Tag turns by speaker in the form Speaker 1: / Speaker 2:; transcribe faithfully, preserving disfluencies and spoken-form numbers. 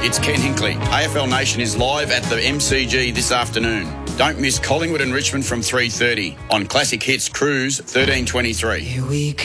Speaker 1: it's Ken Hinkley. A F L Nation is live at the M C G this afternoon. Don't miss Collingwood and Richmond from three thirty on Classic Hits Cruise thirteen twenty-three.
Speaker 2: Here we